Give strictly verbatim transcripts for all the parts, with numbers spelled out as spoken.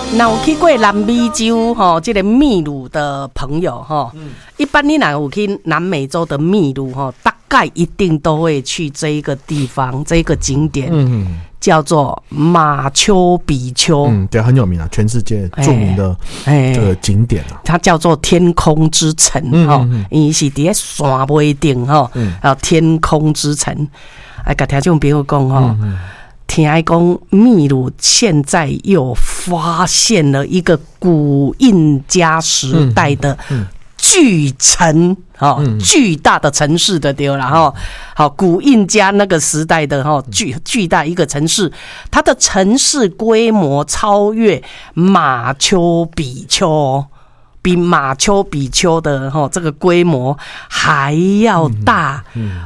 那有去过南美洲吼，这个秘鲁的朋友吼，嗯、一般你若有去南美洲的秘鲁吼，大概一定都会去这一个地方，这一个景点，嗯、叫做马丘比丘。 嗯，对，很有名啊，全世界著名的这个景点啊。 它叫做天空之城吼，伊是伫咧山尾顶吼，啊，天空之城。哎，甲听众朋友讲吼。嗯听讲秘鲁现在又发现了一个古印加时代的巨城，哦，巨大的城市的对啦，哈，好，古印加那个时代的哈巨巨大一个城市，它的城市规模超越马丘比丘，比马丘比丘的哈这个规模还要大，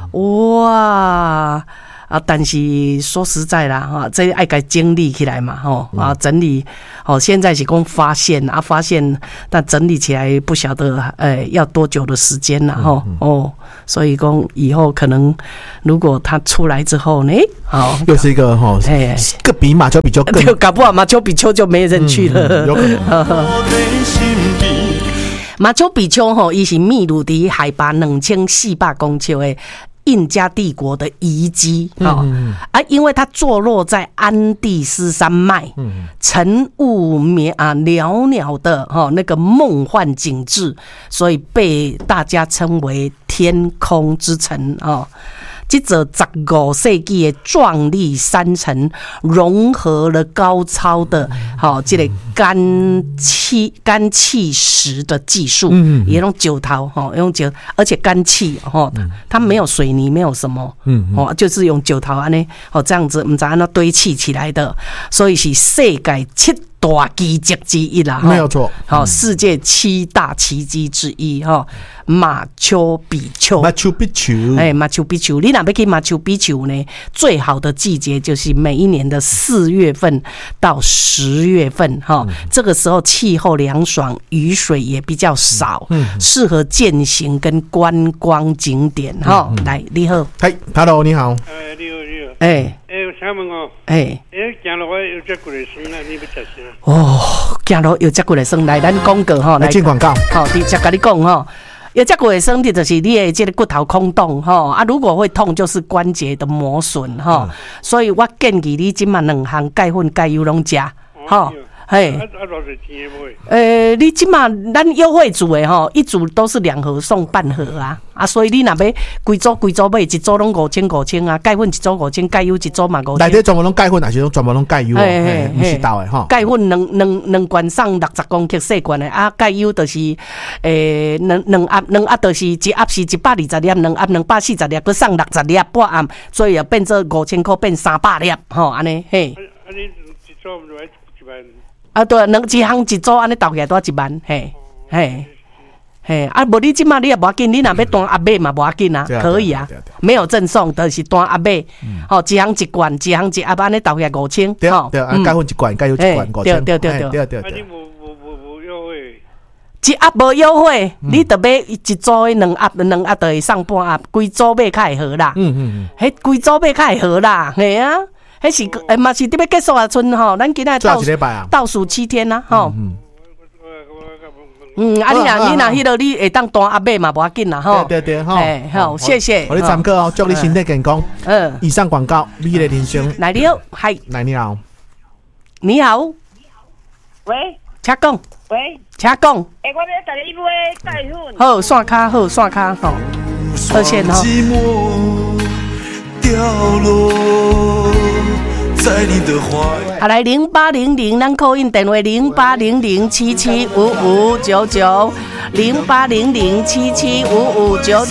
哇！啊，但是说实在啦，哈，这爱该整理起来嘛，吼啊，整理，哦，现在是讲发现啊，发现，但整理起来不晓得，呃，要多久的时间啦，吼、嗯、哦，所以讲以后可能如果他出来之后呢，好， 又是一个哈，哎，个比马丘比丘更， 搞不好马丘比丘就没人去了，嗯、有可能。马丘比丘吼，伊是秘鲁的海拔两千四百公尺的。印加帝国的遗迹啊、嗯啊，因为它坐落在安第斯山脉，嗯、晨雾绵啊袅袅的哈、哦、那个梦幻景致，所以被大家称为天空之城啊。哦这座十五世纪的壮丽山城，融合了高超的好、哦、这个干气干气石的技术，嗯，也用九桃哈，用九，而且干气哈、哦，它没有水泥，没有什么，嗯，哦，就是用九桃安呢，哦这样子，唔知安那堆砌起来的，所以是世界七大奇迹之一啦， 没有错， 好、哦，世界七大奇迹之一哈。哦马丘比丘， 马丘比丘， 哎，马丘比丘，你哪要去马丘比丘呢？最好的季节就是每一年的四月份到十月份，哈、嗯，这个时候气候凉爽，雨水也比较少，嗯，适合健行跟观光景点，哈、嗯。来，你好， 嗨 ，Hello， 你好， 哎，你好，你好， 哎， 哎，我想问哦， 哎， 哎，行路我有只过来生啦，你要吃啥？ 哦，行路有只过来生，来，咱广告哈， 来进广告， 好，直接跟你讲哈。有这个生的就是你的这个骨头空洞哈啊，如果会痛就是关节的磨损哈，嗯、所以我建议你今嘛两项钙粉钙油拢食哈。嘿，啊啊，多少钱买？呃，你即马咱优惠组的吼，一组都是两盒送半盒啊，啊，所以你若要规组规组买，一组拢五千五千啊，钙粉一组五千，钙油一组嘛五千。 内底全部拢钙粉，还是全部拢钙油？嘿嘿，不是豆的吼。 钙粉两两两罐送六十公克细罐的啊，钙油就是诶两两盒两盒就是一盒是一百二十粒，两盒两百四十粒，佮送六十粒半盒，所以也变做五千块变三百粒吼，安尼嘿。啊，你一组唔来一万？啊，对，两一项一组安尼斗起来多一万，嘿，嘿，嘿，啊，无你即马你也无要紧，你若要单阿买嘛无要紧啊，可以啊，没有赠送，就是单阿买，吼，一项一罐，一项一盒安尼斗起来五千， 吼，对，啊，钙粉一罐，钙油一罐，五千， 对对对对对对。 啊，你无无无无优惠？ 一盒无优惠，你得买一组的两盒，两盒就会送半盒，规组买较会好啦，嗯嗯嗯，迄规组买较会好啦，嘿啊。迄是诶，嘛是伫要结束啊，村吼，咱今仔倒倒数七天啦，吼。嗯嗯，啊，你若你若迄落你会当单阿买嘛，无要紧啦，吼。 对对对，吼。 哎，好，谢谢。 我哋参考哦，祝你身体健康。嗯。以上广告，美丽人生。 来你好，嗨。 来你好。 你好。 喂。 请讲。 喂。 请讲。 诶，我要带你买钙粉。 好，线卡好，线卡好。抱歉吼。掉落在你的怀。好，来零八零零，咱扣印电话零八零零七七五五九九，零八零零七七五五九九。